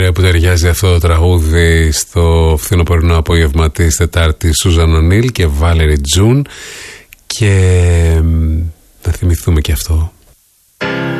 ωραία που ταιριάζει αυτό το τραγούδι στο φθινοπορεινό απόγευμα της Τετάρτης. Σούζαν Ονίλ και Βάλερι Τζουν. Και να θυμηθούμε και αυτό.